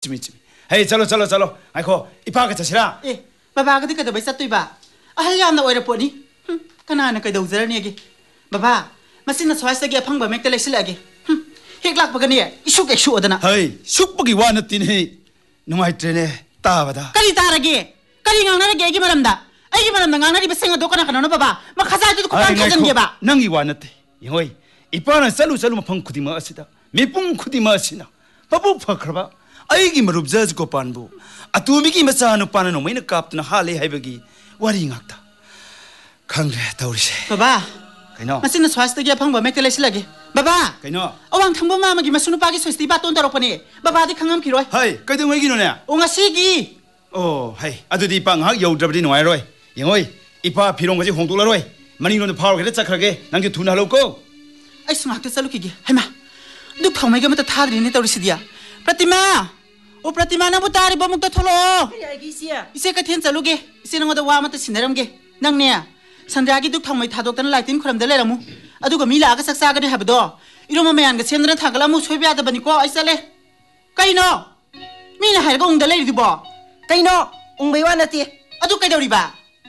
ꯆꯨꯝꯃꯤ ꯍꯩ ꯆꯠꯂꯣ ꯑꯩꯈꯣ 이파가 ꯆꯠꯁꯤꯔꯥ 바바ꯒꯗꯤ ꯀꯩꯗꯧꯕꯩ ꯆꯠꯇꯣꯏꯕ ꯑꯍꯜ ꯌꯥꯝꯅ ꯑꯣꯏꯔꯄꯣꯠꯅꯤ ꯀꯅꯥꯅ ꯀꯩꯗꯧꯖꯔꯅꯤꯒꯦ 바바 ꯃꯁꯤꯅ ꯁ꯭ꯋꯥꯏꯁꯇꯒꯤ ꯑꯐꯪꯕ ꯃꯦꯛꯇ ꯂꯩꯁꯤꯜꯂꯛꯑꯒꯦ ꯍꯦꯛ ꯂꯥꯛꯄꯒꯅꯦ 이쑥 ꯑꯣꯗꯅ ꯍꯩ ꯁꯨꯛꯄꯒꯤ ꯋꯥ ꯅꯠꯇꯦꯅꯦ ꯅꯨꯡꯉꯥꯏꯇ꯭ꯔꯦꯅꯦ ꯇꯥꯕꯗ ꯀꯔꯤ ꯇꯥꯔꯒꯦ ꯀꯔꯤ ꯉꯥꯡꯅꯔꯒꯦ ꯑꯩꯒꯤ ꯃꯔꯝꯗ ꯉꯥꯡꯅꯔꯤꯕꯁꯤꯡ ꯑꯗꯣ ꯀꯅꯥꯅꯣ 바바 ꯃꯈꯥꯖꯥꯏꯗꯨ ꯈꯨꯄꯥꯡ ꯊꯥꯖꯟꯒꯦꯕ ꯅꯪꯒꯤ ꯋꯥ ꯅꯠꯇꯦ ꯌꯦꯡꯉꯣꯏ 이파ꯅ ꯆꯠꯂꯨ ꯃꯐꯝ ꯈꯨꯗꯤꯡꯃꯛ ꯑꯁꯤꯗ ꯃꯤꯄꯨꯝ ꯈꯨꯗꯤꯡꯃꯛ ꯑꯁꯤꯅ ꯃꯕꯨꯛ ꯐꯈ꯭ꯔꯕ ꯑꯩꯒꯤ ꯃꯔꯨꯞ ꯖꯖ ꯒꯣꯄꯥꯟꯕꯨ ꯑꯇꯣꯝꯕꯤꯒꯤ ꯃꯆꯥ ꯅꯨꯄꯥꯅ ꯅꯣꯡꯃꯩꯅ ꯀꯥꯞꯇꯨꯅ ꯍꯥꯠꯂꯦ ꯍꯥꯏꯕꯒꯤ ꯋꯥꯔꯤ ꯉꯥꯛꯇ ꯈꯪꯗ꯭ꯔꯦ ꯇꯧꯔꯤꯁꯦ 바바 ꯀꯩꯅꯣ ꯃꯁꯤꯅ ꯁ꯭ꯋꯥꯏꯁꯇꯒꯤ ꯑꯐꯪꯕ ꯃꯦꯛꯇ ꯂꯩꯁꯤꯜꯂꯒꯦ 바바 ꯀꯩꯅꯣ ꯑꯋꯥꯡ ꯊꯪꯕ ꯃꯥꯃꯒꯤ ꯃꯁꯨ ꯅꯨꯄꯥꯒꯤ ꯁꯣꯏꯁꯇꯤ ꯕꯥꯇꯣꯟ ꯇꯧꯔꯛꯄꯅꯦ 바바ꯗꯤ ꯈꯪꯉꯝꯈꯤꯔꯣꯏ ꯍꯩ ꯀꯩꯗꯧꯉꯩꯒꯤꯅꯣꯅꯦ ꯉꯁꯤꯒꯤ ꯍꯩ ꯑꯗꯨꯗꯤ 이파 ꯉꯥꯏꯍꯥꯛ ꯌꯧꯗ꯭ꯔꯕꯗꯤ ꯅꯨꯡꯉꯥꯏꯔꯣꯏ ꯌꯦꯡꯉꯣꯏ 이파 ꯐꯤꯔꯣꯡꯒꯁꯤ ꯍꯣꯡꯗꯣꯛꯂꯔꯣꯏ ꯃꯅꯤꯡꯂꯣꯝꯗ ꯐꯥꯎꯔꯒ ꯆꯠꯈ꯭ꯔꯒꯦ ꯅꯪꯁꯨ ꯊꯨꯅ ꯍꯜꯂꯛꯎꯀꯣ ꯑꯩꯁꯨ ꯉꯥꯛꯇ ꯆꯠꯂꯨꯈꯤꯒꯦ ꯍꯩꯃꯥ ꯗꯨꯛ ꯊꯥꯎꯃꯩꯒ ꯑꯃꯇ ꯊꯥꯗ꯭ꯔꯤꯅꯦ ꯇꯧꯔꯤꯁꯤꯗꯤ ꯄ꯭ꯔꯇꯤꯃꯥ ꯄ꯭ꯔꯇꯤꯃꯥ ꯅꯪꯕꯨ ꯇꯥꯔꯤꯕ ꯑꯃꯨꯛꯇ ꯊꯣꯛꯂꯛꯑꯣ ꯏꯆꯦ ꯀꯩꯊꯦꯜ ꯆꯠꯂꯨꯒꯦ ꯏꯆꯦ ꯅꯉꯣꯟꯗ ꯋꯥ ꯑꯃꯇ ꯁꯤꯟꯅꯔꯝꯒꯦ ꯅꯪꯅꯦ ꯁꯟꯗ꯭ꯌꯥꯒꯤ ꯗꯨꯛ ꯊꯥꯎꯃꯩ ꯊꯥꯗꯣꯛꯇꯅ ꯂꯥꯏꯇꯤꯟ ꯈꯨꯔꯝꯗ ꯂꯩꯔꯝꯃꯨ ꯑꯗꯨꯒ ꯃꯤ ꯂꯥꯛꯑꯒ ꯆꯥꯛ ꯆꯥꯒꯅꯤ ꯍꯥꯏꯕꯗꯣ 이러면 ꯃꯌꯥꯟꯒ ꯁꯦꯝꯗꯅ ꯊꯥꯡꯒꯠꯂꯝꯃꯨ ꯁꯣꯏꯕ ꯌꯥꯗꯕꯅꯤꯀꯣ ꯑꯩ ꯆꯠꯂꯦ ꯀꯩꯅꯣ ꯃꯤꯅ ꯍꯥꯏꯔꯒ ꯎꯡꯗ ꯂꯩꯔꯤꯗꯨꯕꯣ ꯀꯩꯅꯣ ꯎꯡꯕꯩ ꯋꯥ ꯅꯠꯇꯦ ꯑꯗꯨ ꯀꯩꯗꯧꯔꯤꯕ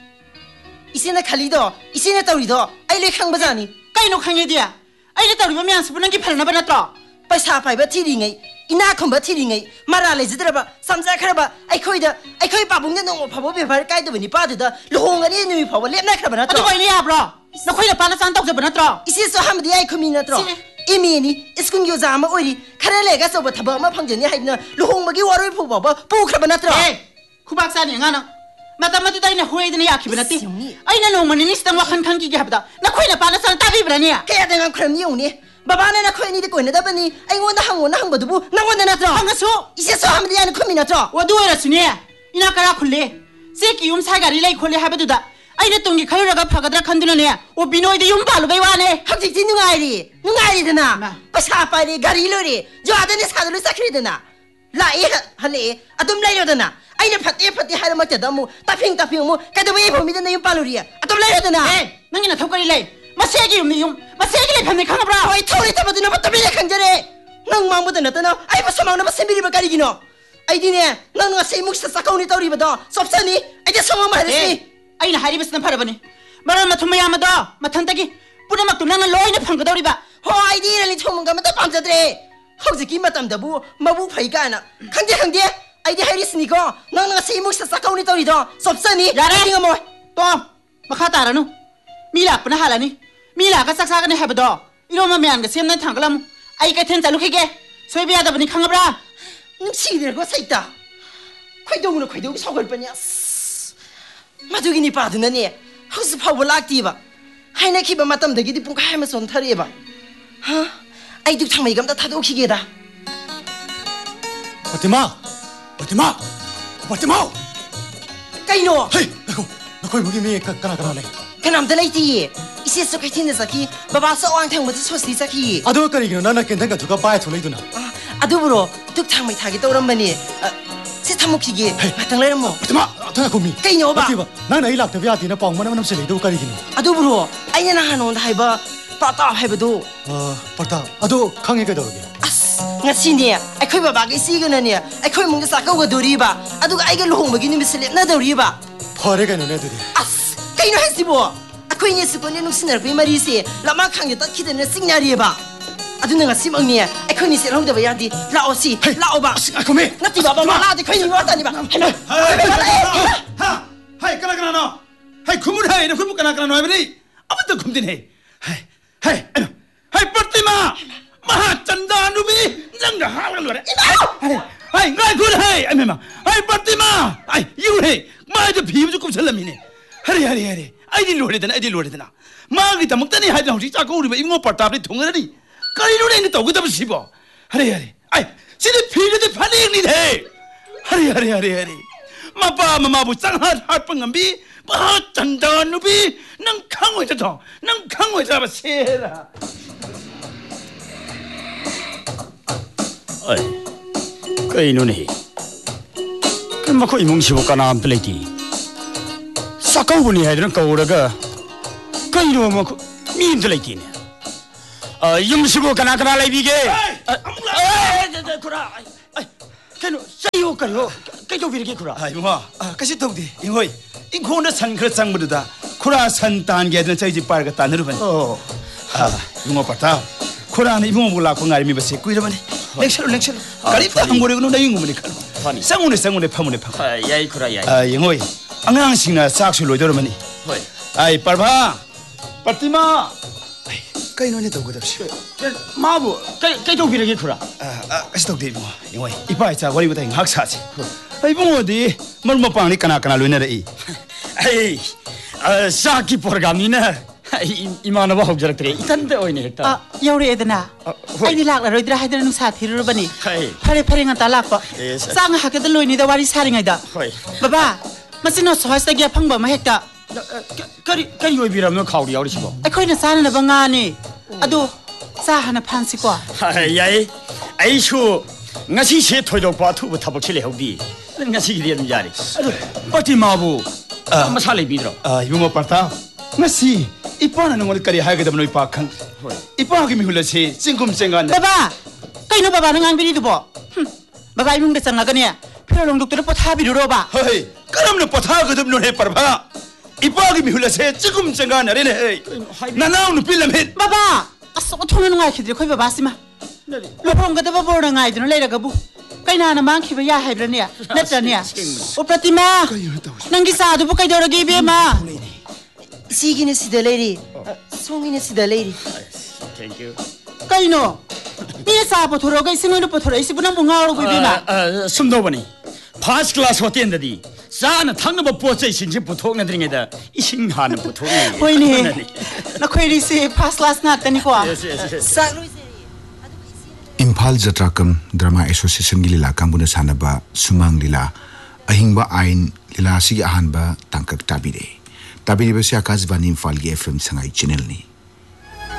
이제나 칼리도 이제나 떠리도 아이레 캉바자니 까이노 캉게디야 아이레 떠리면 미안스부 난기 팔나바 나트로 पैसा पाइबा थिरिङै इना खम्बा थिरिङै मारा लेजिद्रबा समजा खरबा आइखोइ पाबुङने नो फबो बेफार काइदबनि पादुदा लुहोंगनि नुइ फबो लेपना खरबा नत्रो अदु बइनि याब्रो नखोइना पाना सान तौजबा नत्रो इसे सो हमदि आइखोमि नत्रो इमिनि स्कुल यो जामा ओइरि खरा लेगा सबो थबा मा फंजनि हाइना लुहोंगबगि वरoi फुबो पुखरबा नत्रो ए खुबाक सानि गाना ꯃꯇꯝ ꯑꯗꯨꯗ ꯑꯩꯅ ꯍꯣꯏꯗꯅ ꯌꯥꯈꯤꯕ ꯅꯠꯇꯦ ꯑꯩꯅ ꯅꯣꯡꯃ ꯅꯤꯅꯤꯁꯤꯗꯪ ꯋꯥꯈꯜ ꯈꯟꯈꯤꯒꯦ ꯍꯥꯏꯕꯗ ꯅꯈꯣꯏꯅ ꯄꯥꯅ ꯆꯥꯅ ꯇꯥꯕꯤꯕ꯭ꯔꯅꯦ ꯀꯌꯥꯗ ꯉꯥꯡꯈ꯭ꯔꯝꯅꯤ ꯌꯦꯡꯉꯨꯅꯦ 바바는 나코이 니데 거이나다더니 아이고나 항거두부 낭원데 나트로 항가수 이세서 하면 야는 컴이 나트로 와두어라 수니 이나까라 콜레 세키 사가리 레이 콜레 하베두다 아이네 똥기 칼로라가 파가드라 칸두나네 오 비노이데 발로 베와네 학직지 누가이리드나 빠샤 빠리 가리로리 저 아드니 사들로 사크리드나 라이 할레 아돔 라이로드나 아이네 파티 하르 막자다 뭐 따핑 뭐 까도베 보미드나 발로리야 아돔 라이로드나 에 능이나 턱거리 레이 마세기 마세기 레편네 칸아브라 어이 토리 타버드나 버터비야 칸자레 능 망보다 나타나 아이 버서망나 버셈비리바 가리기노 아이디네 능 마세 묵사 사카우니 떠리버도 섭사니 아이데 성마 하르시 아이나 하리버스나 파라버니 마라 마투마야마도 마탄타기 뿌나막도 나는 로이나 팡거더리바 호 아이디라니 총문가마다 팜자드레 허즈기 마땀다부 마부 파이가나 칸제 아이디 하리스니고 능 마세 묵사 사카우니 떠리도 섭사니 야라 뭐 또 마카타라누 미라프나 하라니 미라가 싹싹하네 해보도 이러면 미안가 셈난 당글람 아이 같은 잘루키게 소비하다 보니 강아브라 능치기들고 사있다 쾌동으로 속을 뻔이야 마두기니 빠드나니 허스 파워 락디바 하이나 키바 마땀대기디 뿡가 하면 손타리에바 하 아이도 장마이 감다 타도키게다 버티마 까이노 헤이 너거이 무기 미 까나까나네 그남들 레이티 이세 소케티네 사키 바바서 왕탕모드 소스티 사키 아도 까리기노 나나 켄탕가 두가 바에 돌레이두나 아도브로 뚝탕마이 타기 떠오른바니 세타목키기 마땅레르모 버티마 탕가 고미 까이노바 버티마 나나 이 락타비아티나 뻥마나 남sel레이도 까리기노 아도브로 아이나 하노온다 하이바 빠따 하이바도 빠따 아도 강해가 더게 아스 ngasi니 아이코이 바바기 시그나니 아이코이 몽게 사카우가 도리바 아도가 아이가 루홍바기 니미슬레 나도리바 퍼레가노 네드리 아스 까이노 하시보 아코이니 스포니 눅시나르비 마리세 라마 칸게 따키데네 싱나리에바 아두는 ngasi 멍니 아코이니 세롱데바 야디 라오시 라오바 아코미 나티 바바 마라디 코이니 와타니바 하이 까나까나노 하이 구문하이 너 구문 까나까나노 하이브니 아무도 굶디네 하이 버티마 마하 짠다누비 낭가 하울로레 하이 나이 굿하이 아메마 하이 버티마 하이 유해 마이도 비브 조금 살람이네 하리 아이디 로레드나 마기 담먹다니 하이다 혹시 자꾸 우리 이모 빠따비 통하니 까리로레니 떠고다 보시보 하리 아이 지네 피르데 파닝니데 하리 마빠 마마부 짱한 할뻔감비 마 짠다누비 능 강호에서 봐 세라 어이 까이노니 그마코 이몽시보까나 안 플레이티 사카우분이 해드는 거우라가 까이노 뭐 미인들레이티네 임시보 까나 라이비게 아이 아무라 그라 아이 Cái việc kia kura. Ai mo kasi tawdi ingoi ingkhona san khra changbuda khura san tan ge den chai ji par ga tan ruban Oh. mo pata khura ni mo bula ko ngari mi base kuirabani lecture kari ta hangore no dai ngumni khan Funny. sangune phamune pham Yai kura yai. ingoi angang singna sak su loidormani Hoi. ai parba patima ai kai no ne tawgadabsi Mabu. Cái việc kia kura. kasi tawdi mo ingoi ipa cha wari butai ngak sa chi ai mo di mar ma pang ni kana loina rei Ai. Saki program ni na. Imana ba hobjar tre. Itan de oi ne hekta. yaure edana ai ni lak la roidra haidra nu sa thiru bani Hai. phare nga ta lak pa Yes. sang ha ka da loini da wari sari ngai da Hoi. baba masino sohasta gya phangba ma hekta Cái oi biram no khau yauri sibo. ai na sana na banga ni adu sa hana phansi ko Yai. Ai su ngasi se thoidok pa thu thabak chile hobdi. Ngasi gi dem jari. Pati mabu. Masale bidro. yung parta ngasi ipa na ngol kari ha ga dam noi pa khang ipa gi mi hula se chingkum chengan baba kaino baba na ngang biri du bo baba imung da changa gane phero long doktor po tha biru ro ba hey karam na patha ga dam no he parba ipa gi mi hula se chingkum chengan re ne hey nanaw nu pilam het baba aso thona ngai khidri khoi baba sima lo phong ga da ba bor ngai du le ra ga bu kaina na mang khiba ya haibra ne natra ne o pratima nangi sa du bu kai dor gi be ma Sigine sida lady. Songine sida lady. Thank you. kaino ni sa po thoro ga singo po thoro isi bu nang bu ngau ro bi ma Sumdo bani. First class hotel dadi. Sana thangna ba po chai sin sin puthok na dringe da. Ising han puthok ni. hoi ni na khoi ri se first class na tani ko Yes, yes, yes. Sagloi Imphal Jatrakam Drama Association gi lila kambuna sanaba sumang lila ahingba ain lila sigi ahanba tangkak tabire basi akazbani Imphal gi FM sangai channel ni